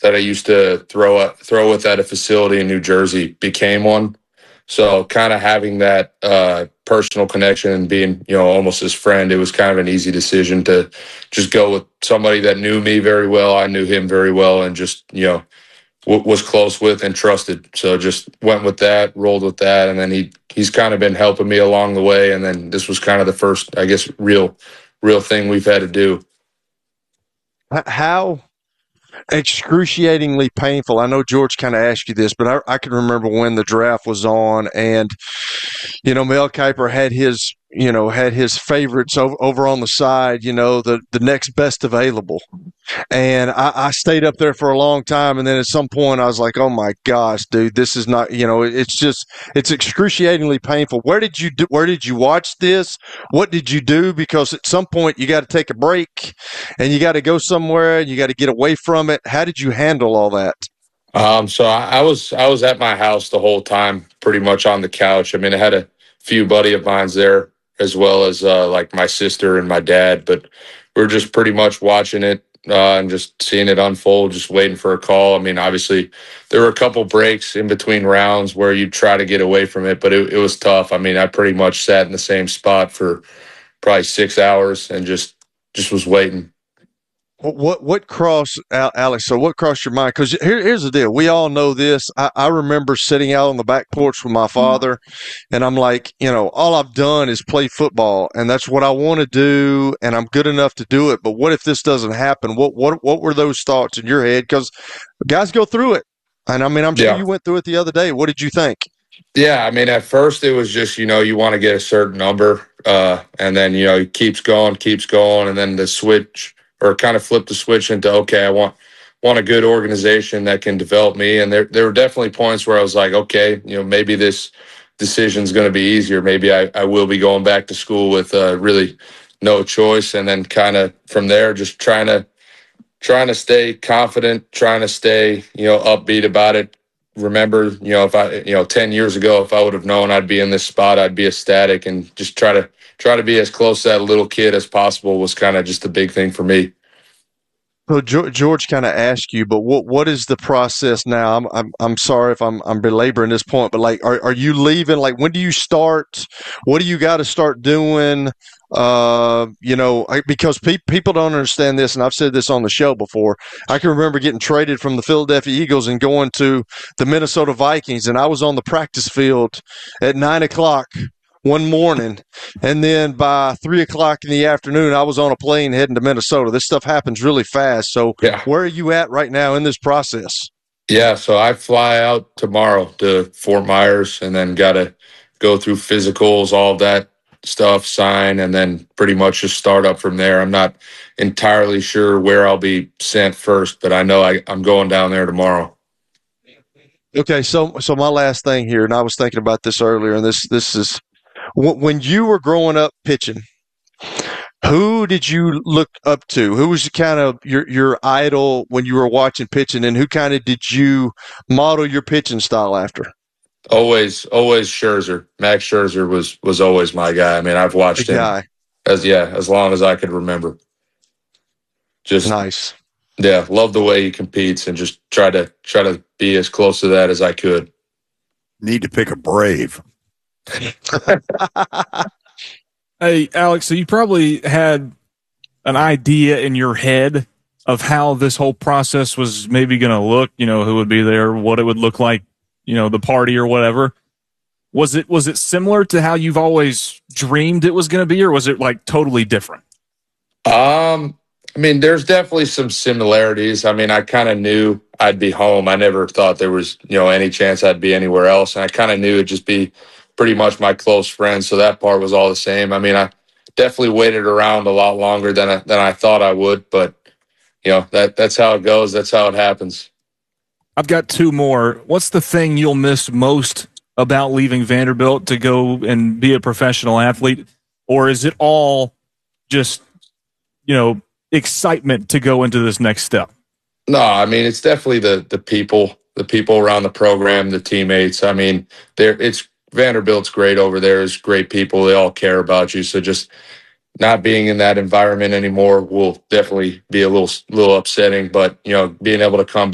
that I used to throw with at a facility in New Jersey became one. So kind of having that personal connection and being, almost his friend, it was kind of an easy decision to just go with somebody that knew me very well. I knew him very well and just, was close with and trusted. So just went with that, rolled with that. And then he's kind of been helping me along the way. And then this was kind of the first, I guess, real thing we've had to do. How excruciatingly painful. I know George kind of asked you this, but I can remember when the draft was on and, Mel Kiper had his favorites over on the side, the next best available. And I stayed up there for a long time. And then at some point I was like, oh my gosh, dude, this is not, it's excruciatingly painful. Where did you watch this? What did you do? Because at some point you got to take a break and you got to go somewhere and you got to get away from it. How did you handle all that? So I was at my house the whole time, pretty much on the couch. I mean, I had a few buddy of mine there as well as like my sister and my dad, but we were just pretty much watching it and just seeing it unfold, just waiting for a call. I mean, obviously there were a couple breaks in between rounds where you try to get away from it, but it was tough. I mean, I pretty much sat in the same spot for probably 6 hours and just was waiting. What crossed, Alex? So what crossed your mind? Because here's the deal. We all know this. I remember sitting out on the back porch with my father, and I'm like, all I've done is play football, and that's what I want to do, and I'm good enough to do it. But what if this doesn't happen? What were those thoughts in your head? Because guys go through it, and I mean, I'm sure you went through it the other day. What did you think? Yeah, I mean, at first it was just, you want to get a certain number, and then, it keeps going, and then the switch or kind of flip the switch into, okay, I want a good organization that can develop me. And there were definitely points where I was like, okay, maybe this decision is going to be easier. Maybe I will be going back to school with really no choice. And then kind of from there, just trying to stay confident, trying to stay, upbeat about it. Remember, if I, 10 years ago, if I would have known I'd be in this spot, I'd be ecstatic, and just try to be as close to that little kid as possible was kind of just a big thing for me. So George kind of asked you, but what is the process now? I'm sorry if I'm belaboring this point, but like, are you leaving? Like, when do you start? What do you got to start doing? Because people don't understand this, and I've said this on the show before. I can remember getting traded from the Philadelphia Eagles and going to the Minnesota Vikings, and I was on the practice field at 9:00 one morning, and then by 3:00 in the afternoon, I was on a plane heading to Minnesota. This stuff happens really fast. So Where are you at right now in this process? Yeah, so I fly out tomorrow to Fort Myers and then got to go through physicals, all of that stuff, sign, and then pretty much just start up from there. I'm not entirely sure where I'll be sent first, but I know I'm going down there tomorrow. Okay, so my last thing here, and I was thinking about this earlier, and this is when you were growing up pitching, who did you look up to? Who was kind of your idol when you were watching pitching, and who kind of did you model your pitching style after? Always Scherzer. Max Scherzer was always my guy. I mean, I've watched him as long as I could remember. Just nice. Yeah, love the way he competes and just try to be as close to that as I could. Need to pick a Brave. Hey, Alex, so you probably had an idea in your head of how this whole process was maybe going to look, who would be there, what it would look like, the party or whatever. Was it similar to how you've always dreamed it was going to be, or was it like totally different? I mean, there's definitely some similarities. I mean, I kind of knew I'd be home. I never thought there was, any chance I'd be anywhere else. And I kind of knew it'd just be pretty much my close friends. So that part was all the same. I mean, I definitely waited around a lot longer than I thought I would. But, that's how it goes. That's how it happens. I've got two more. What's the thing you'll miss most about leaving Vanderbilt to go and be a professional athlete? Or is it all just, excitement to go into this next step? No, I mean, it's definitely the people around the program, the teammates. I mean, Vanderbilt's great over there. It's great people. They all care about you. So just not being in that environment anymore will definitely be a little upsetting, but being able to come